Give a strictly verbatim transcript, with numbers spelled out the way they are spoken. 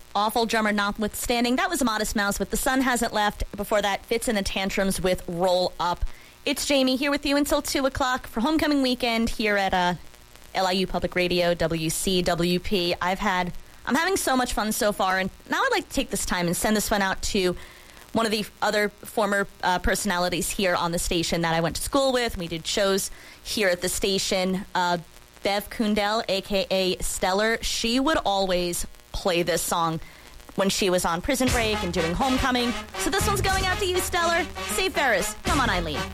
awful drummer notwithstanding. That was Modest Mouse with The Sun Hasn't Left. Before that, Fits in the Tantrums with Roll Up. It's Jamie here with you until two o'clock for homecoming weekend here at uh, L I U Public Radio, W C W P. I've had, I'm having so much fun so far, and now I'd like to take this time and send this one out to one of the other former uh, personalities here on the station that I went to school with. We did shows here at the station. Uh, Bev Kundell, a k a. Stellar, she would always play this song when she was on Prison Break and doing Homecoming. So this one's going out to you, Stellar. Save Ferris. Come on, Eileen.